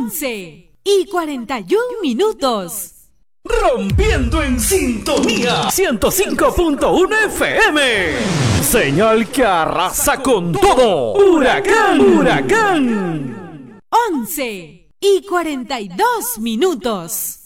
11:41. Rompiendo en sintonía 105.1 FM. Señal que arrasa con todo. Huracán, huracán. 11:42.